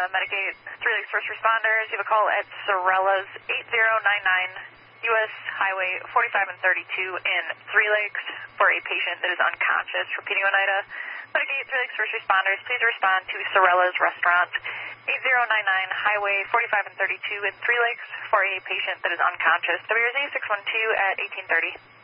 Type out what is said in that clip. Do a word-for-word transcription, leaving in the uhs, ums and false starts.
Medicaid Three Lakes First Responders. You have a call at Sorellas eight zero nine nine U S Highway forty-five and thirty-two in Three Lakes for a patient that is unconscious. Repeating, Oneida. Medicaid Three Lakes First Responders, please respond to Sorellas Restaurant eight zero nine nine Highway forty-five and thirty-two in Three Lakes for a patient that is unconscious. W R Z six one two at eighteen thirty.